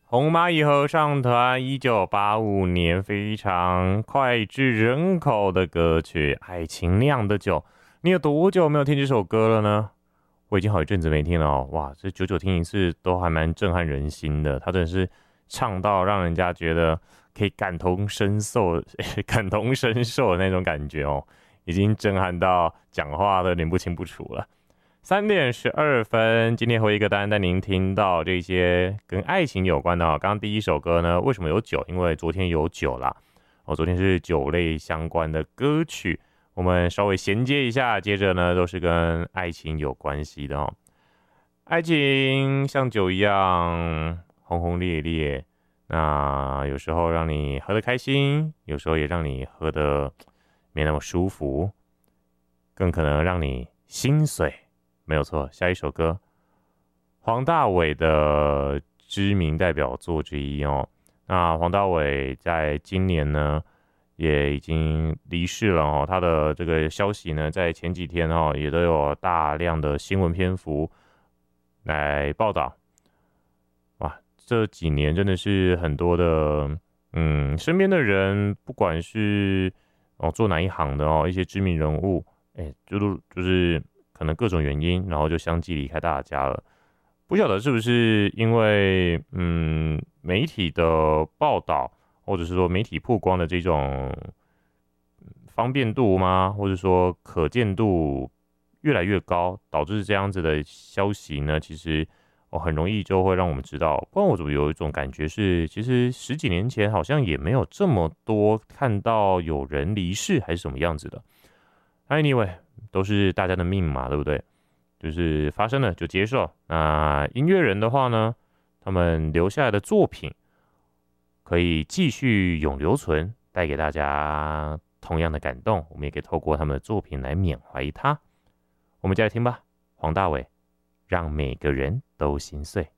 红蚂蚁合唱团1985年非常脍炙人口的歌曲《爱情酿的酒》，你有多久没有听这首歌了呢？我已经好一阵子没听了哦，哇，这久久听一次都还蛮震撼人心的。他真的是唱到让人家觉得可以感同身受、感同身受的那种感觉哦，已经震撼到讲话都有点不清不楚了。3:12，今天回一个单带您听到这些跟爱情有关的哦。刚刚第一首歌呢，为什么有酒？因为昨天有酒啦。昨天是酒类相关的歌曲，我们稍微衔接一下，接着呢都是跟爱情有关系的哦。爱情像酒一样轰轰烈烈，那有时候让你喝得开心，有时候也让你喝得没那么舒服，更可能让你心碎。没有错，下一首歌，黄大炜的知名代表作之一哦。那黄大炜在今年呢，也已经离世了哦。他的这个消息呢，在前几天哦，也都有大量的新闻篇幅来报道。哇，这几年真的是很多的，身边的人，不管是做哪一行的哦，一些知名人物，就是可能各种原因，然后就相继离开大家了。不晓得是不是因为媒体的报道，或者是说媒体曝光的这种方便度吗？或者说可见度越来越高，导致这样子的消息呢？其实很容易就会让我们知道。不然我怎么有一种感觉是，其实10几年前好像也没有这么多看到有人离世还是什么样子的。Anyway， 都是大家的命嘛，对不对？就是发生了就接受。那音乐人的话呢，他们留下来的作品可以继续永留存，带给大家同样的感动。我们也可以透过他们的作品来缅怀他。我们再来听吧，黄大炜，让每个人都心碎。